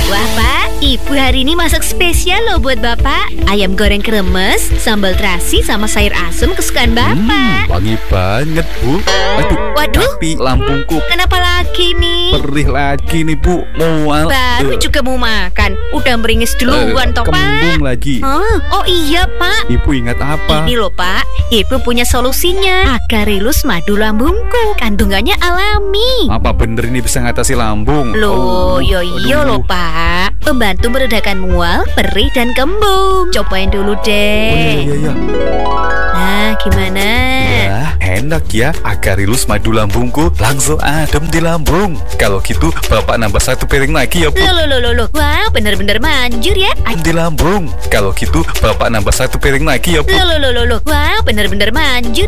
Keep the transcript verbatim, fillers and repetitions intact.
Wah Pak, Ibu hari ini masak spesial loh buat Bapak. Ayam goreng kremes, sambal terasi sama sayur asem kesukaan Bapak. Hmm, wangi banget Bu. Aduh, Waduh, tapi lambungku kenapa lagi nih? perih lagi nih Bu. Mual. Baru Eh, juga mau makan, udah meringis duluan eh, toh Pak. kembung lagi. Hah? Oh iya Pak. Ibu ingat apa? Ini loh Pak, Ibu punya solusinya. Agarelus madu lambungku, kandungannya alami. Apa bener ini bisa ngatasi lambung? Loh, Oh, yo iyo aduh. loh Pak. Membantu meredakan mual, perih dan kembung. Cobain dulu Oh, deh. iya, iya, iya. Nah, gimana? Wah, enak ya. Agarelus madu lambungku langsung adem di lambung. Kalau gitu Bapak nambah satu piring lagi ya Bu. Loh, loh, loh, loh, loh. Wah, bener-bener manjur ya. Adem di lambung. Kalau gitu Bapak nambah satu piring lagi ya Bu. Loh, loh, loh, loh, loh. Wah, bener-bener manjur